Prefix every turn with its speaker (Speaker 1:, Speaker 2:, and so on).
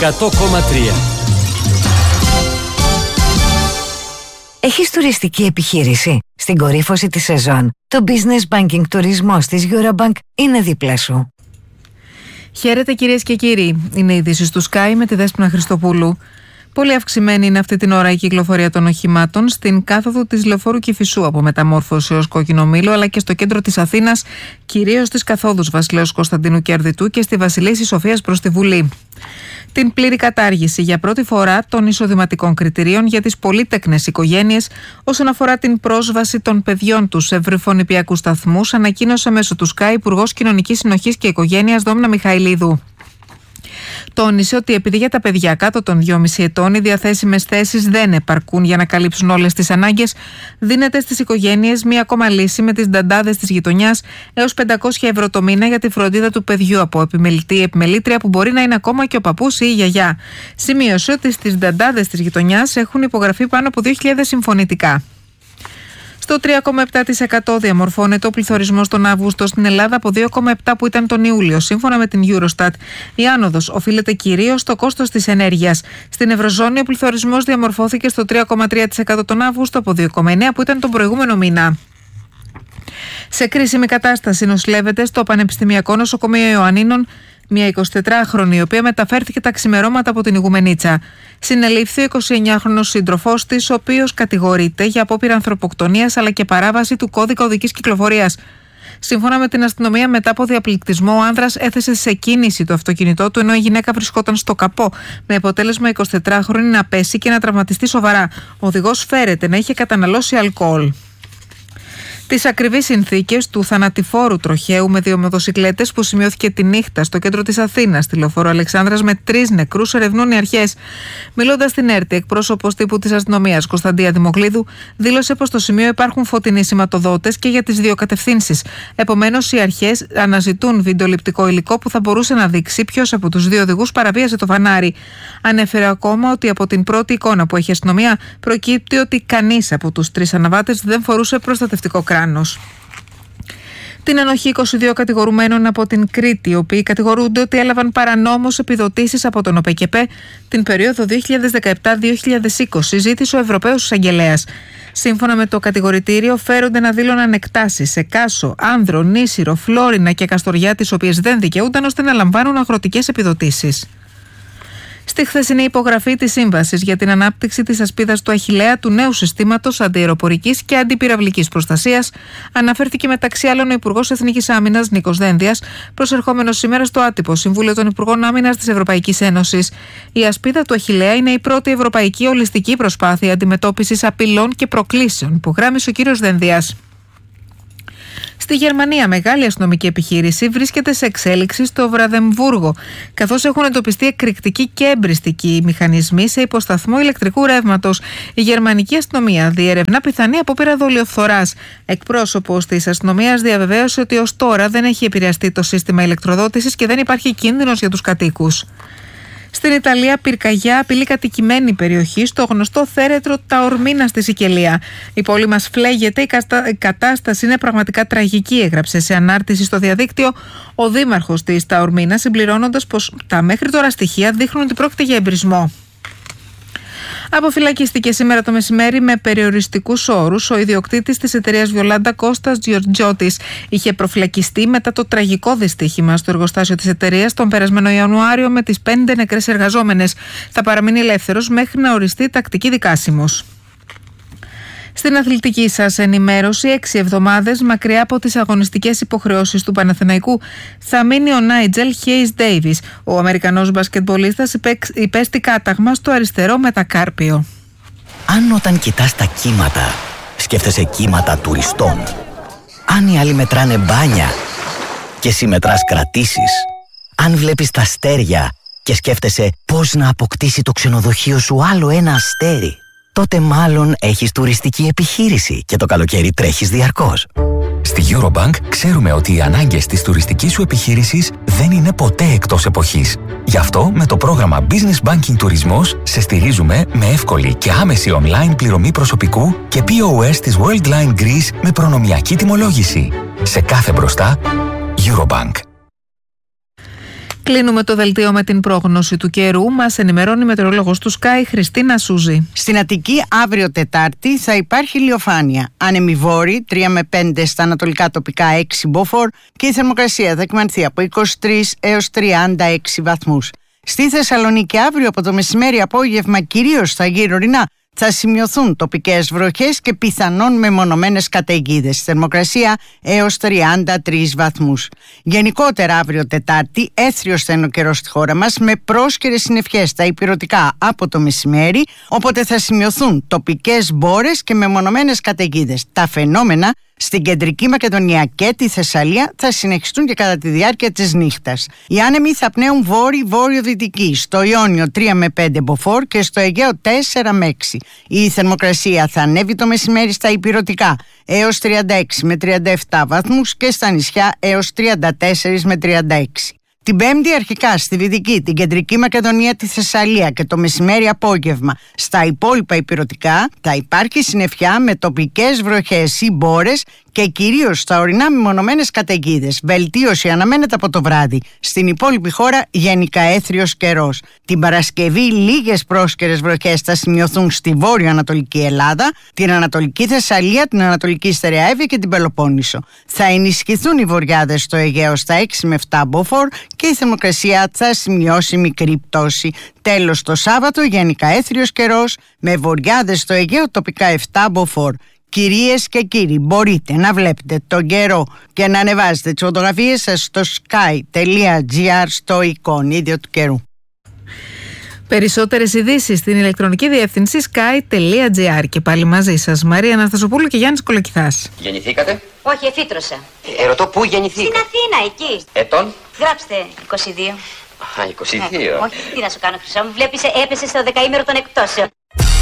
Speaker 1: 100,3.
Speaker 2: Έχεις τουριστική επιχείρηση? Στην κορύφωση της σεζόν, το Business Banking τουρισμός της Eurobank είναι δίπλα σου.
Speaker 3: Χαίρετε κυρίες και κύριοι. Είναι η είδηση του Sky με τη Δέσποινα Χριστοπούλου. Πολύ αυξημένη είναι αυτή την ώρα η κυκλοφορία των οχημάτων στην κάθοδο της Λεωφόρου Κηφισού από Μεταμόρφωση ως Κόκκινο Μήλο, αλλά και στο κέντρο της Αθήνας, κυρίως στις καθόδους Βασιλέως Κωνσταντίνου Κερδιτού και στη Βασιλίσσης Σοφίας προς τη Βουλή. Την πλήρη κατάργηση για πρώτη φορά των εισοδηματικών κριτηρίων για τις πολύτεκνες οικογένειες όσον αφορά την πρόσβαση των παιδιών τους σε βρυφονηπιακούς σταθμούς ανακοίνωσε μέσω του Sky Υπουργός Κοινωνικής Συνοχής και Οικογένειας Δόμνα Μιχαηλίδου. Τόνισε ότι επειδή για τα παιδιά κάτω των 2,5 ετών οι διαθέσιμες θέσεις δεν επαρκούν για να καλύψουν όλες τις ανάγκες, δίνεται στις οικογένειες μία ακόμα λύση με τις νταντάδες της γειτονιάς έως 500 ευρώ το μήνα για τη φροντίδα του παιδιού από επιμελητή ή επιμελήτρια που μπορεί να είναι ακόμα και ο παππούς ή η γιαγιά. Σημείωσε ότι στις νταντάδες της γειτονιάς έχουν υπογραφεί πάνω από 2.000 συμφωνητικά. Στο 3,7% διαμορφώνεται ο πληθωρισμός τον Αύγουστο στην Ελλάδα από 2,7% που ήταν τον Ιούλιο. Σύμφωνα με την Eurostat, η άνοδος οφείλεται κυρίως στο κόστος της ενέργειας. Στην Ευρωζώνη ο πληθωρισμός διαμορφώθηκε στο 3,3% τον Αύγουστο από 2,9% που ήταν τον προηγούμενο μήνα. Σε κρίσιμη κατάσταση νοσηλεύεται στο Πανεπιστημιακό Νοσοκομείο Ιωαννίνων μια 24χρονη, η οποία μεταφέρθηκε τα ξημερώματα από την Ιγουμενίτσα. Συνελήφθη ο 29χρονος σύντροφός της, ο οποίος κατηγορείται για απόπειρα ανθρωποκτονίας αλλά και παράβαση του κώδικα οδικής κυκλοφορίας. Σύμφωνα με την αστυνομία, μετά από διαπληκτισμό, ο άνδρας έθεσε σε κίνηση το αυτοκίνητό του, ενώ η γυναίκα βρισκόταν στο καπό, με αποτέλεσμα 24χρονη να πέσει και να τραυματιστεί σοβαρά. Ο οδηγός φέρεται να είχε καταναλώσει αλκοόλ. Τις ακριβείς συνθήκες του θανατηφόρου τροχαίου με 2 μοτοσικλέτες που σημειώθηκε τη νύχτα στο κέντρο της Αθήνας, στη Λεωφόρο Αλεξάνδρας, με 3 νεκρούς, ερευνούν οι αρχές. Μιλώντας στην ΕΡΤ, εκπρόσωπος τύπου της αστυνομίας Κωνσταντία Δημοκλίδου δήλωσε πως στο σημείο υπάρχουν φωτεινοί σηματοδότες και για τις δύο κατευθύνσεις. Επομένως, οι αρχές αναζητούν βιντεοληπτικό υλικό που θα μπορούσε να δείξει ποιος από τους 2 οδηγούς παραβίασε το φανάρι. Ανέφερε ακόμα ότι από την πρώτη εικόνα που έχει η αστυνομία προκύπτει ότι κανείς από τους 3 αναβάτες δεν φορούσε προστατευτικό κράνος. Την ενοχή 22 κατηγορουμένων από την Κρήτη, οι οποίοι κατηγορούνται ότι έλαβαν παρανόμως επιδοτήσεις από τον ΟΠΕΚΕΠΕ την περίοδο 2017-2020, ζήτησε ο Ευρωπαίος Εισαγγελέας. Σύμφωνα με το κατηγορητήριο, φέρονται να δήλωναν εκτάσεις σε Κάσο, Άνδρο, Νήσυρο, Φλόρινα και Καστοριά, τις οποίες δεν δικαιούνταν ώστε να λαμβάνουν αγροτικές επιδοτήσεις. Στη χθεσινή υπογραφή της Σύμβασης για την ανάπτυξη της ασπίδας του Αχιλλέα του νέου συστήματος αντιαεροπορικής και αντιπυραυλικής προστασίας αναφέρθηκε μεταξύ άλλων ο Υπουργός Εθνικής Άμυνας Νίκος Δένδιας, προσερχόμενος σήμερα στο άτυπο Συμβούλιο των Υπουργών Άμυνας της Ευρωπαϊκής Ένωσης. Η ασπίδα του Αχιλλέα είναι η πρώτη ευρωπαϊκή ολιστική προσπάθεια αντιμετώπισης απειλών και προκλήσεων, υπογράμμισε ο κ. Δένδιας. Στη Γερμανία, μεγάλη αστυνομική επιχείρηση βρίσκεται σε εξέλιξη στο Βραδεμβούργο, καθώς έχουν εντοπιστεί εκρηκτικοί και εμπριστικοί μηχανισμοί σε υποσταθμό ηλεκτρικού ρεύματος. Η γερμανική αστυνομία διερευνά πιθανή απόπειρα δολιοφθοράς. Εκπρόσωπος της αστυνομίας διαβεβαίωσε ότι ως τώρα δεν έχει επηρεαστεί το σύστημα ηλεκτροδότησης και δεν υπάρχει κίνδυνος για τους κατοίκους. Στην Ιταλία, πυρκαγιά απειλεί κατοικημένη περιοχή στο γνωστό θέρετρο Ταορμίνα στη Σικελία. Η πόλη μας φλέγεται, η κατάσταση είναι πραγματικά τραγική, έγραψε σε ανάρτηση στο διαδίκτυο ο δήμαρχος της Ταορμίνα, συμπληρώνοντας πως τα μέχρι τώρα στοιχεία δείχνουν ότι πρόκειται για εμπρισμό. Αποφυλακίστηκε σήμερα το μεσημέρι με περιοριστικούς όρους ο ιδιοκτήτης της εταιρείας Βιολάντα Κώστας Τζιορτζιώτης. Είχε προφυλακιστεί μετά το τραγικό δυστύχημα στο εργοστάσιο της εταιρείας τον περασμένο Ιανουάριο με τις 5 νεκρές εργαζόμενες. Θα παραμείνει ελεύθερος μέχρι να οριστεί τακτική δικάσιμος. Στην αθλητική σας ενημέρωση, 6 εβδομάδες μακριά από τις αγωνιστικές υποχρεώσεις του Παναθηναϊκού θα μείνει ο Νάιτζελ Χέις Ντέιβις. Ο Αμερικανός μπασκετμπολίστας υπέστη κάταγμα στο αριστερό μετακάρπιο.
Speaker 4: Αν όταν κοιτάς τα κύματα, σκέφτεσαι κύματα τουριστών. Αν οι άλλοι μετράνε μπάνια και εσύ μετράς κρατήσεις. Αν βλέπεις τα αστέρια και σκέφτεσαι πώς να αποκτήσει το ξενοδοχείο σου άλλο ένα αστέρι, τότε μάλλον έχεις τουριστική επιχείρηση και το καλοκαίρι τρέχεις διαρκώς.
Speaker 5: Στη Eurobank ξέρουμε ότι οι ανάγκες της τουριστικής σου επιχείρησης δεν είναι ποτέ εκτός εποχής. Γι' αυτό με το πρόγραμμα Business Banking Τουρισμός σε στηρίζουμε με εύκολη και άμεση online πληρωμή προσωπικού και POS της Worldline Greece με προνομιακή τιμολόγηση. Σε κάθε μπροστά, Eurobank.
Speaker 3: Κλείνουμε το δελτίο με την πρόγνωση του καιρού. Μας ενημερώνει η μετεωρολόγος του Sky, Χριστίνα Σούζη.
Speaker 1: Στην Αττική αύριο Τετάρτη θα υπάρχει ηλιοφάνεια. Άνεμοι βόρειοι 3 με 5 στα ανατολικά τοπικά 6 μποφόρ και η θερμοκρασία θα κυμανθεί από 23 έως 36 βαθμούς. Στη Θεσσαλονίκη αύριο από το μεσημέρι απόγευμα, κυρίως στα γύρω-ορεινά, θα σημειωθούν τοπικές βροχές και πιθανόν μεμονωμένες καταιγίδες. Θερμοκρασία έως 33 βαθμούς. Γενικότερα αύριο Τετάρτη έθριος θα είναι ο καιρός στη χώρα μας, με πρόσκαιρες συννεφιές στα ηπειρωτικά από το μεσημέρι, οπότε θα σημειωθούν τοπικές μπόρες και μεμονωμένες καταιγίδες. Τα φαινόμενα στην Κεντρική Μακεδονία και τη Θεσσαλία θα συνεχιστούν και κατά τη διάρκεια της νύχτας. Οι άνεμοι θα πνέουν βόρειο-δυτική, στο Ιόνιο 3 με 5 μποφόρ και στο Αιγαίο 4 με 6. Η θερμοκρασία θα ανέβει το μεσημέρι στα ηπειρωτικά έως 36 με 37 βαθμούς και στα νησιά έως 34 με 36. Την Πέμπτη αρχικά στη Δυτική, την Κεντρική Μακεδονία, τη Θεσσαλία και το μεσημέρι απόγευμα στα υπόλοιπα ηπειρωτικά θα υπάρχει συννεφιά με τοπικές βροχές ή μπόρες και κυρίως στα ορεινά μεμονωμένες καταιγίδες. Βελτίωση αναμένεται από το βράδυ. Στην υπόλοιπη χώρα γενικά έθριος καιρός. Την Παρασκευή λίγες πρόσκαιρες βροχές θα σημειωθούν στη βόρειο-ανατολική Ελλάδα, την Ανατολική Θεσσαλία, την Ανατολική Στερεαεύη και την Πελοπόννησο. Θα ενισχυθούν οι βοριάδες στο Αιγαίο στα 6 με 7 μποφόρ και η θερμοκρασία θα σημειώσει μικρή πτώση. Τέλος, το Σάββατο γενικά έθριος καιρός με βοριάδες στο Αιγαίο τοπικά 7 μποφόρ. Κυρίες και κύριοι, μπορείτε να βλέπετε τον καιρό και να ανεβάζετε τις φωτογραφίες σας στο sky.gr στο εικονίδιο του καιρού.
Speaker 3: Περισσότερες ειδήσεις στην ηλεκτρονική διεύθυνση sky.gr. Και πάλι μαζί σας Μαρία Αναστασοπούλου και Γιάννης Κολοκυθάς.
Speaker 6: Γεννηθήκατε?
Speaker 7: Όχι, εφήτρωσα.
Speaker 6: Ερωτώ πού γεννηθήκατε?
Speaker 7: Στην Αθήνα, εκεί.
Speaker 6: Ετών?
Speaker 7: Γράψτε 22.
Speaker 6: Α, 22.
Speaker 7: Όχι, τι να σου κάνω, Χρυσό μου. Βλέπεις, έπεσε στο δεκαήμερο των εκπτώσεων.